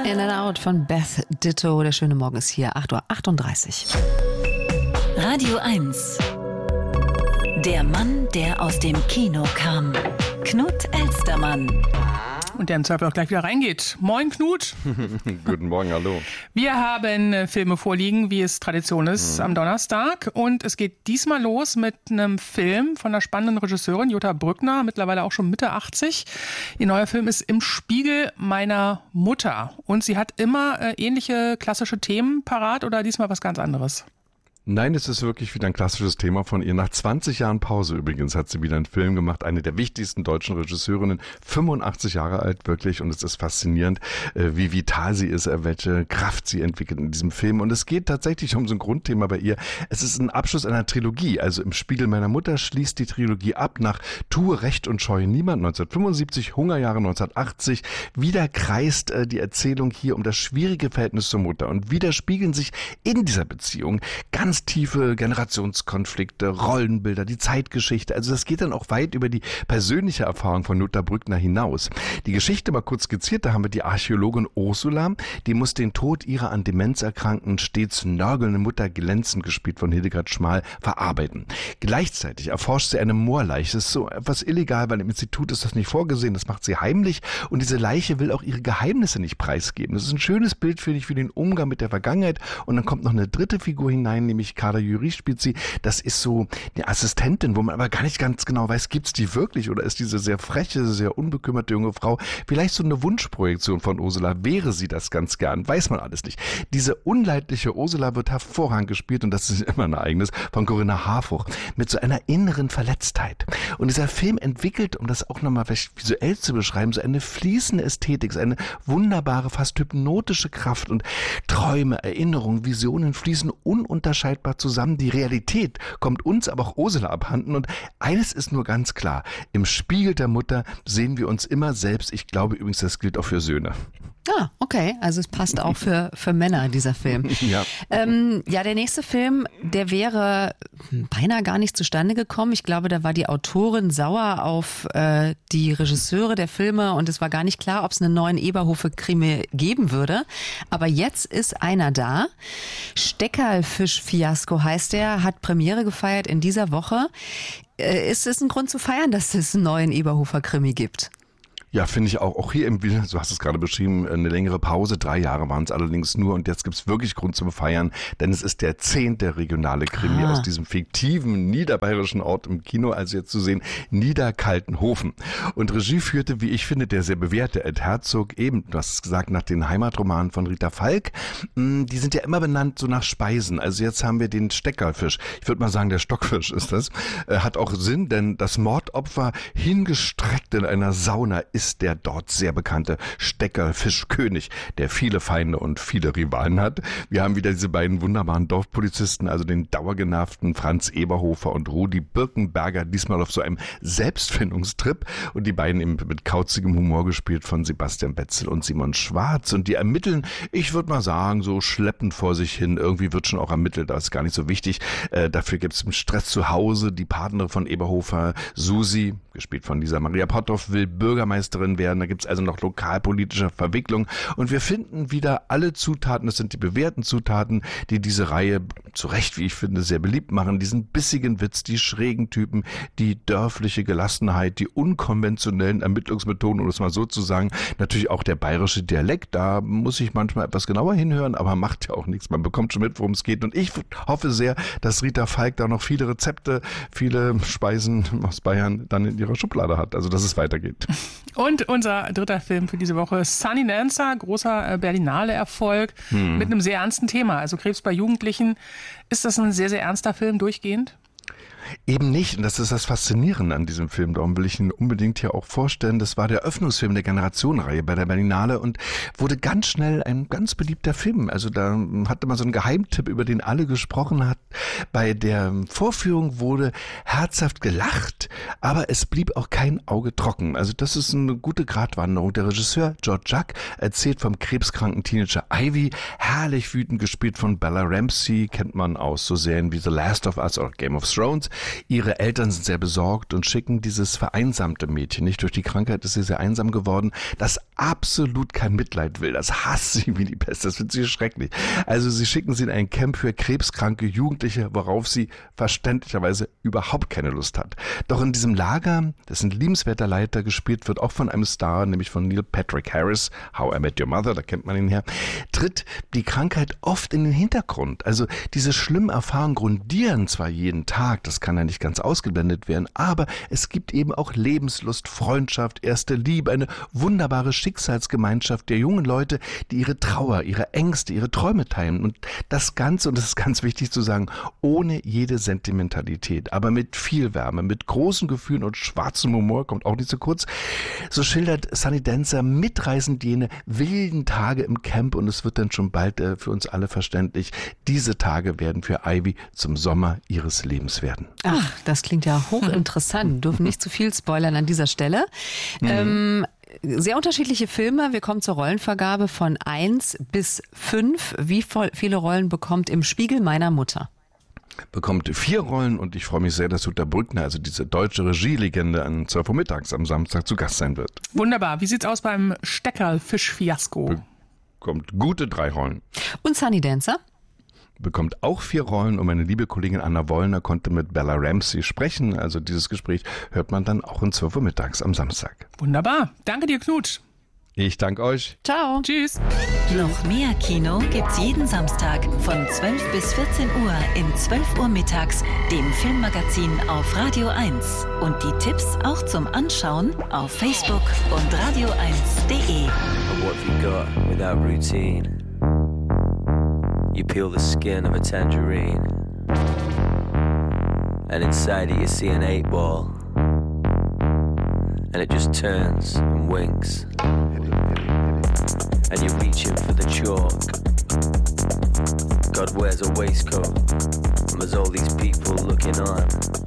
In and Out von Beth Ditto. Der schöne Morgen ist hier, 8:38 Uhr. Radio 1. Der Mann, der aus dem Kino kam. Knut Elstermann. Und der im Zweifel auch gleich wieder reingeht. Moin, Knut. Guten Morgen, hallo. Wir haben Filme vorliegen, wie es Tradition ist, am Donnerstag. Und es geht diesmal los mit einem Film von einer spannenden Regisseurin, Jutta Brückner, mittlerweile auch schon Mitte 80. Ihr neuer Film ist Im Spiegel meiner Mutter. Und sie hat immer ähnliche klassische Themen parat oder diesmal was ganz anderes? Nein, es ist wirklich wieder ein klassisches Thema von ihr. Nach 20 Jahren Pause übrigens hat sie wieder einen Film gemacht. Eine der wichtigsten deutschen Regisseurinnen, 85 Jahre alt wirklich. Und es ist faszinierend, wie vital sie ist, welche Kraft sie entwickelt in diesem Film. Und es geht tatsächlich um so ein Grundthema bei ihr. Es ist ein Abschluss einer Trilogie. Also Im Spiegel meiner Mutter schließt die Trilogie ab nach Tue, Recht und Scheue niemand 1975, Hungerjahre 1980. Wieder kreist die Erzählung hier um das schwierige Verhältnis zur Mutter. Und wieder spiegeln sich in dieser Beziehung ganz tiefe Generationskonflikte, Rollenbilder, die Zeitgeschichte. Also das geht dann auch weit über die persönliche Erfahrung von Jutta Brückner hinaus. Die Geschichte mal kurz skizziert, da haben wir die Archäologin Ursula, die muss den Tod ihrer an Demenz erkrankten, stets nörgelnden Mutter glänzend, gespielt von Hildegard Schmal, verarbeiten. Gleichzeitig erforscht sie eine Moorleiche. Das ist so etwas illegal, weil im Institut ist das nicht vorgesehen. Das macht sie heimlich und diese Leiche will auch ihre Geheimnisse nicht preisgeben. Das ist ein schönes Bild, finde ich, für den Umgang mit der Vergangenheit. Und dann kommt noch eine dritte Figur hinein, nämlich Kader Jury spielt sie. Das ist so eine Assistentin, wo man aber gar nicht ganz genau weiß, gibt's die wirklich oder ist diese sehr freche, sehr unbekümmerte junge Frau vielleicht so eine Wunschprojektion von Ursula? Wäre sie das ganz gern? Weiß man alles nicht. Diese unleidliche Ursula wird hervorragend gespielt und das ist immer ein Ereignis von Corinna Harfouch mit so einer inneren Verletztheit. Und dieser Film entwickelt, um das auch nochmal visuell zu beschreiben, so eine fließende Ästhetik, so eine wunderbare, fast hypnotische Kraft und Träume, Erinnerungen, Visionen fließen ununterscheidbar zusammen. Die Realität kommt uns, aber auch Ursula abhanden und eines ist nur ganz klar. Im Spiegel der Mutter sehen wir uns immer selbst. Ich glaube übrigens, das gilt auch für Söhne. Ah, okay. Also es passt auch für Männer, dieser Film. Ja. Ja, der nächste Film, der wäre beinahe gar nicht zustande gekommen. Ich glaube, da war die Autorin sauer auf die Regisseure der Filme und es war gar nicht klar, ob es einen neuen Eberhofer-Krimi geben würde. Aber jetzt ist einer da. Steckerlfisch-Fiasko heißt der, hat Premiere gefeiert in dieser Woche. Ist es ein Grund zu feiern, dass es einen neuen Eberhofer-Krimi gibt? Ja, finde ich auch. Auch hier im Bild, so hast du es gerade beschrieben, eine längere Pause. 3 Jahre waren es allerdings nur und jetzt gibt's wirklich Grund zum Feiern, denn es ist der 10. regionale Krimi aus diesem fiktiven niederbayerischen Ort im Kino, also jetzt zu sehen, Niederkaltenhofen. Und Regie führte, wie ich finde, der sehr bewährte Ed Herzog, eben, du hast es gesagt, nach den Heimatromanen von Rita Falk. Die sind ja immer benannt so nach Speisen. Also jetzt haben wir den Steckerlfisch. Ich würde mal sagen, der Stockfisch ist das. Hat auch Sinn, denn das Mordopfer hingestreckt in einer Sauna ist der dort sehr bekannte Steckerlfischkönig, der viele Feinde und viele Rivalen hat. Wir haben wieder diese beiden wunderbaren Dorfpolizisten, also den dauergenervten Franz Eberhofer und Rudi Birkenberger, diesmal auf so einem Selbstfindungstrip und die beiden eben mit kauzigem Humor gespielt von Sebastian Betzel und Simon Schwarz und die ermitteln, ich würde mal sagen, so schleppend vor sich hin. Irgendwie wird schon auch ermittelt, das ist gar nicht so wichtig. Dafür gibt es Stress zu Hause. Die Partnerin von Eberhofer, Susi, gespielt von Lisa Maria Potthoff, will Bürgermeisterin werden. Da gibt es also noch lokalpolitische Verwicklung. Und wir finden wieder alle Zutaten, das sind die bewährten Zutaten, die diese Reihe zu Recht, wie ich finde, sehr beliebt machen. Diesen bissigen Witz, die schrägen Typen, die dörfliche Gelassenheit, die unkonventionellen Ermittlungsmethoden, um es mal so zu sagen. Natürlich auch der bayerische Dialekt, da muss ich manchmal etwas genauer hinhören, aber macht ja auch nichts. Man bekommt schon mit, worum es geht. Und ich hoffe sehr, dass Rita Falk da noch viele Rezepte, viele Speisen aus Bayern dann in ihrer Schublade hat. Also, dass es weitergeht. Und unser dritter Film für diese Woche ist Sunny Dancer, großer Berlinale-Erfolg mit einem sehr ernsten Thema, also Krebs bei Jugendlichen. Ist das ein sehr, sehr ernster Film durchgehend? Eben nicht. Und das ist das Faszinierende an diesem Film. Darum will ich ihn unbedingt hier auch vorstellen. Das war der Eröffnungsfilm der Generationenreihe bei der Berlinale und wurde ganz schnell ein ganz beliebter Film. Also da hatte man so einen Geheimtipp, über den alle gesprochen hat. Bei der Vorführung wurde herzhaft gelacht, aber es blieb auch kein Auge trocken. Also das ist eine gute Gratwanderung. Der Regisseur George Jacques erzählt vom krebskranken Teenager Ivy, herrlich wütend gespielt von Bella Ramsey, kennt man aus so Serien wie The Last of Us oder Game of of Thrones. Ihre Eltern sind sehr besorgt und schicken dieses vereinsamte Mädchen, nicht durch die Krankheit ist sie sehr einsam geworden, das absolut kein Mitleid will. Das hasst sie wie die Pest. Das findet sie schrecklich. Also sie schicken sie in ein Camp für krebskranke Jugendliche, worauf sie verständlicherweise überhaupt keine Lust hat. Doch in diesem Lager, dessen liebenswerter Leiter gespielt wird, auch von einem Star, nämlich von Neil Patrick Harris, How I Met Your Mother, da kennt man ihn her, tritt die Krankheit oft in den Hintergrund. Also diese schlimmen Erfahrungen grundieren zwar jeden Tag, das kann ja nicht ganz ausgeblendet werden, aber es gibt eben auch Lebenslust, Freundschaft, erste Liebe, eine wunderbare Schicksalsgemeinschaft der jungen Leute, die ihre Trauer, ihre Ängste, ihre Träume teilen. Und das Ganze, und das ist ganz wichtig zu sagen, ohne jede Sentimentalität, aber mit viel Wärme, mit großen Gefühlen und schwarzem Humor, kommt auch nicht zu kurz. So schildert Sunny Dancer mitreißend jene wilden Tage im Camp und es wird dann schon bald für uns alle verständlich, diese Tage werden für Ivy zum Sommer ihres Lebens werden. Ach, das klingt ja hochinteressant. Wir dürfen nicht zu viel spoilern an dieser Stelle. Sehr unterschiedliche Filme. Wir kommen zur Rollenvergabe von 1 bis 5. Wie viele Rollen bekommt Im Spiegel meiner Mutter? Bekommt 4 Rollen und ich freue mich sehr, dass Jutta Brückner, also diese deutsche Regielegende, an 12 Uhr mittags am Samstag zu Gast sein wird. Wunderbar. Wie sieht's aus beim Steckerl-Fisch-Fiasko? Bekommt gute 3 Rollen. Und Sunny Dancer? Bekommt auch 4 Rollen und meine liebe Kollegin Anna Wollner konnte mit Bella Ramsey sprechen. Also dieses Gespräch hört man dann auch um 12 Uhr mittags am Samstag. Wunderbar. Danke dir, Knut. Ich danke euch. Ciao. Tschüss. Noch mehr Kino gibt's jeden Samstag von 12 bis 14 Uhr in 12 Uhr mittags, dem Filmmagazin auf Radio 1. Und die Tipps auch zum Anschauen auf Facebook und radio1.de. And what have you got without routine? You peel the skin of a tangerine, and inside it you see an 8-ball, and it just turns and winks, and you're reaching for the chalk. God wears a waistcoat, and there's all these people looking on.